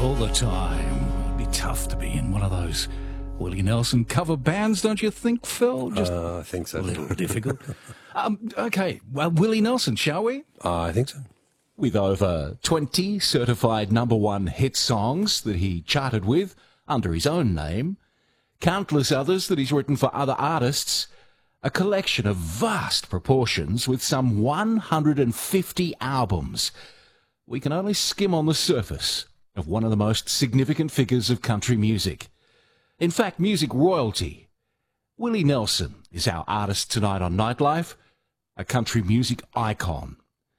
all the time. It'd be tough to be in one of those Willie Nelson cover bands, don't you think, Phil? Just I think so. a little difficult. Okay, well, Willie Nelson, shall we? I think so. With over 20 certified #1 hit songs that he charted with under his own name, countless others that he's written for other artists, a collection of vast proportions with some 150 albums, we can only skim on the surface of one of the most significant figures of country music. In fact, music royalty. Willie Nelson is our artist tonight on Nightlife, a country music icon.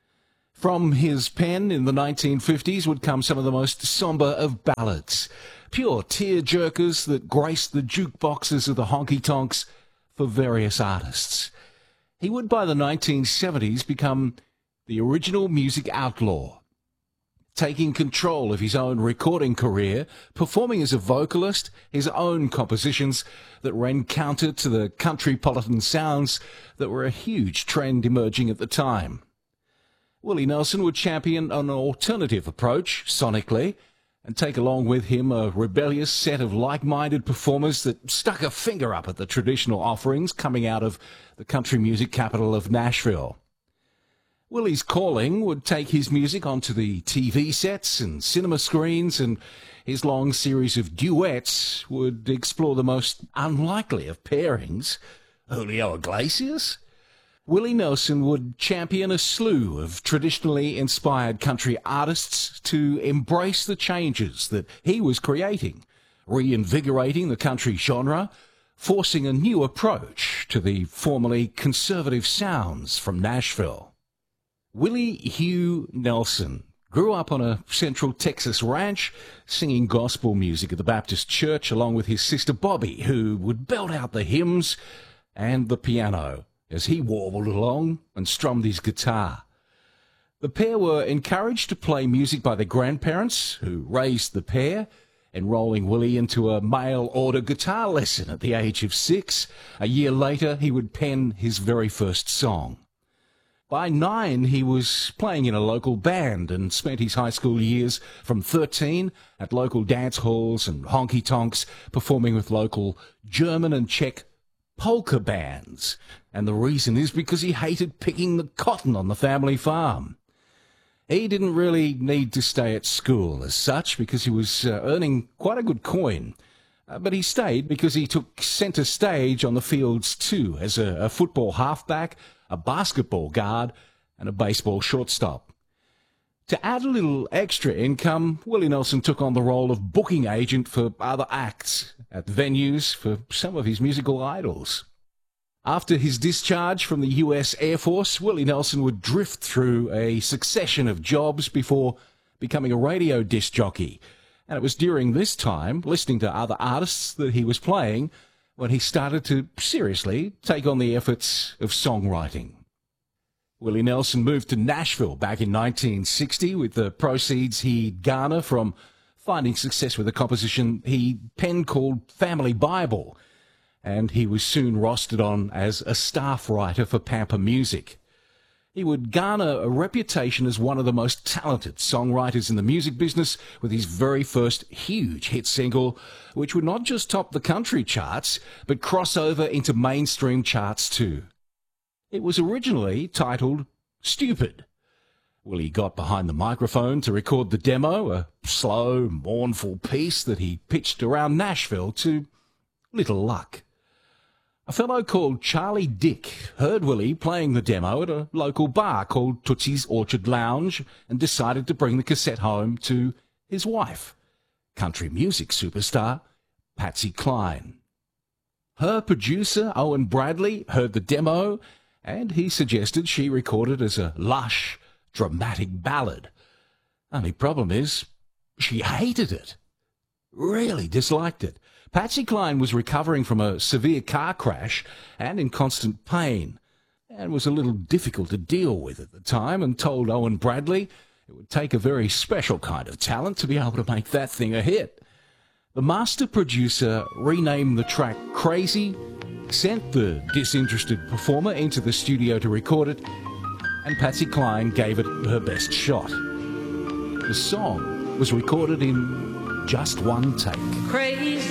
From his pen in the 1950s would come some of the most somber of ballads, pure tear-jerkers that graced the jukeboxes of the honky-tonks for various artists. He would, by the 1970s, become the original music outlaw, taking control of his own recording career, performing as a vocalist, his own compositions that ran counter to the countrypolitan sounds that were a huge trend emerging at the time. Willie Nelson would champion an alternative approach, sonically, and take along with him a rebellious set of like-minded performers that stuck a finger up at the traditional offerings coming out of the country music capital of Nashville. Willie's calling would take his music onto the TV sets and cinema screens, and his long series of duets would explore the most unlikely of pairings. Julio Iglesias? Willie Nelson would champion a slew of traditionally inspired country artists to embrace the changes that he was creating, reinvigorating the country genre, forcing a new approach to the formerly conservative sounds from Nashville. Willie Hugh Nelson grew up on a Central Texas ranch, singing gospel music at the Baptist church along with his sister Bobby, who would belt out the hymns and the piano as he warbled along and strummed his guitar. The pair were encouraged to play music by their grandparents, who raised the pair, enrolling Willie into a mail-order guitar lesson at the age of 6. A year later, he would pen his very first song. By 9, he was playing in a local band and spent his high school years from 13 at local dance halls and honky-tonks, performing with local German and Czech polka bands. And the reason is because he hated picking the cotton on the family farm. He didn't really need to stay at school as such because he was earning quite a good coin. But he stayed because he took centre stage on the fields too, as a football halfback, a basketball guard, and a baseball shortstop. To add a little extra income, Willie Nelson took on the role of booking agent for other acts at venues for some of his musical idols. After his discharge from the US Air Force, Willie Nelson would drift through a succession of jobs before becoming a radio disc jockey. And it was during this time, listening to other artists that he was playing, when he started to seriously take on the efforts of songwriting. Willie Nelson moved to Nashville back in 1960 with the proceeds he'd garner from finding success with a composition he penned called Family Bible, and he was soon rostered on as a staff writer for Pampa Music. He would garner a reputation as one of the most talented songwriters in the music business with his very first huge hit single, which would not just top the country charts, but cross over into mainstream charts too. It was originally titled Stupid. Willie got behind the microphone to record the demo, a slow, mournful piece that he pitched around Nashville to little luck. A fellow called Charlie Dick heard Willie playing the demo at a local bar called Tootsie's Orchard Lounge and decided to bring the cassette home to his wife, country music superstar Patsy Cline. Her producer, Owen Bradley, heard the demo and he suggested she record it as a lush, dramatic ballad. Only problem is, she hated it. Really disliked it. Patsy Cline was recovering from a severe car crash and in constant pain, and was a little difficult to deal with at the time, and told Owen Bradley it would take a very special kind of talent to be able to make that thing a hit. The master producer renamed the track Crazy, sent the disinterested performer into the studio to record it, and Patsy Cline gave it her best shot. The song was recorded in just one take. Crazy